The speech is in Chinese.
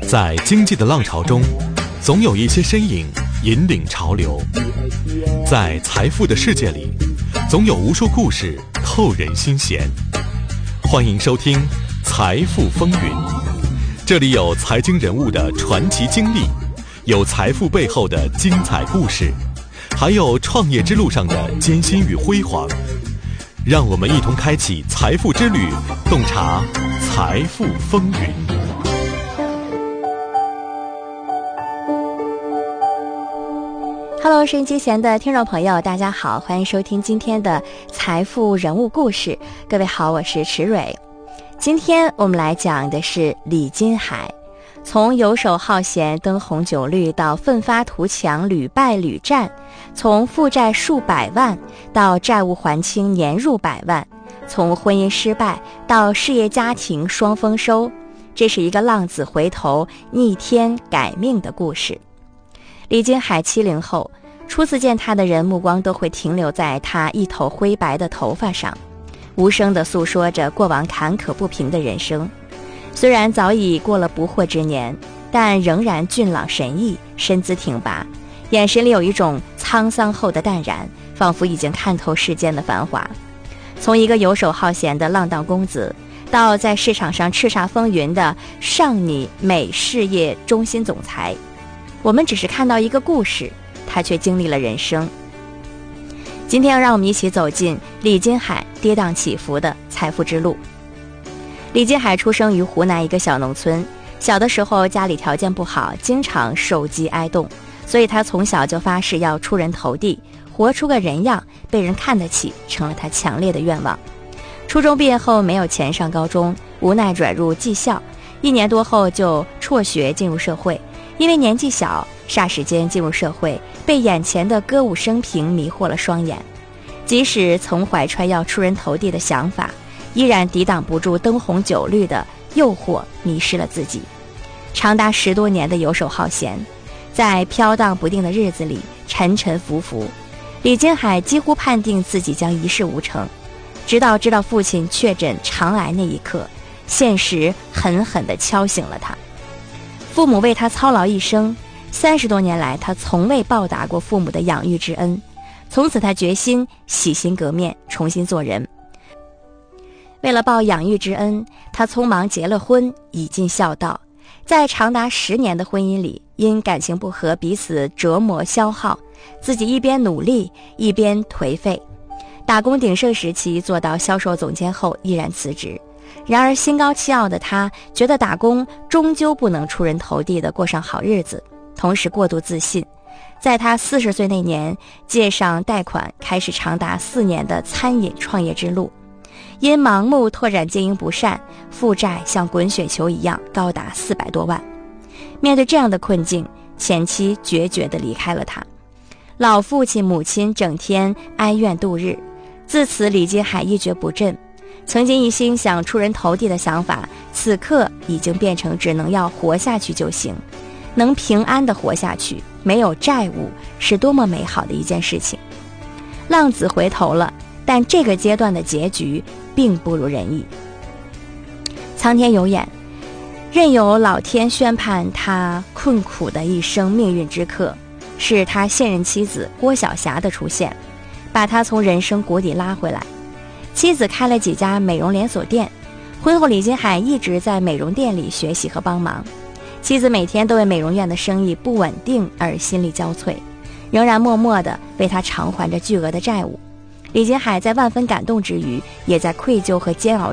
在经济的浪潮中，总有一些身影引领潮流；在财富的世界里，总有无数故事扣人心弦。欢迎收听《财富风云》，这里有财经人物的传奇经历，有财富背后的精彩故事，还有创业之路上的艰辛与辉煌。让我们一同开启财富之旅，洞察财富风云。 Hello， 收音机前的听众朋友，大家好，欢迎收听今天的财富人物故事。各位好，我是池蕊。今天我们来讲的是李金海，从游手好闲、灯红酒绿到奋发图强、屡败屡战，从负债数百万到债务还清年入百万，从婚姻失败到事业家庭双丰收，这是一个浪子回头、逆天改命的故事。李金海70后，初次见他的人目光都会停留在他一头灰白的头发上，无声地诉说着过往坎坷不平的人生。虽然早已过了不惑之年，但仍然俊朗神逸，身姿挺拔，眼神里有一种沧桑后的淡然，仿佛已经看透世间的繁华。从一个游手好闲的浪荡公子，到在市场上叱咤风云的上拟美事业中心总裁，我们只是看到一个故事，他却经历了人生。今天让我们一起走进李金海跌宕起伏的财富之路。李金海出生于湖南一个小农村，小的时候家里条件不好，经常受饥挨冻，所以他从小就发誓要出人头地，活出个人样，被人看得起，成了他强烈的愿望。初中毕业后没有钱上高中，无奈转入技校，1年多后就辍学进入社会。因为年纪小，霎时间进入社会，被眼前的歌舞升平迷惑了双眼。即使曾怀揣要出人头地的想法，依然抵挡不住灯红酒绿的诱惑，迷失了自己。长达10多年的游手好闲，在飘荡不定的日子里沉沉浮浮，李金海几乎判定自己将一事无成。直到知道父亲确诊肠癌那一刻，现实狠狠地敲醒了他。父母为他操劳一生，30多年来他从未报答过父母的养育之恩。从此他决心洗心革面，重新做人。为了报养育之恩，他匆忙结了婚，以尽孝道。在长达10年的婚姻里，因感情不和，彼此折磨消耗，自己一边努力一边颓废。打工鼎盛时期做到销售总监后毅然辞职。然而心高气傲的他觉得打工终究不能出人头地的过上好日子，同时过度自信。在他40岁那年，借上贷款，开始长达4年的餐饮创业之路。因盲目拓展经营不善，负债像滚雪球一样高达400多万。面对这样的困境，前妻决绝地离开了他，老父亲母亲整天哀怨度日。自此李金海一蹶不振，曾经一心想出人头地的想法，此刻已经变成只能要活下去就行，能平安地活下去，没有债务，是多么美好的一件事情。浪子回头了，但这个阶段的结局并不如人意。苍天有眼，任由老天宣判他困苦的一生命运之刻，是他现任妻子郭晓霞的出现，把他从人生谷底拉回来。妻子开了几家美容连锁店，婚后李金海一直在美容店里学习和帮忙。妻子每天都为美容院的生意不稳定而心力交瘁，仍然默默地为他偿还着巨额的债务。李金海在万分感动之余，也在愧疚和煎熬